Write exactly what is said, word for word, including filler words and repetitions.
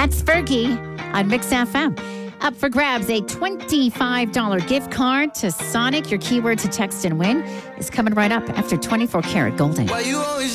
That's Fergie on Mix F M. Up for grabs, a twenty-five dollars gift card to Sonic. Your keyword to text and win is coming right up after twenty-four karat gold.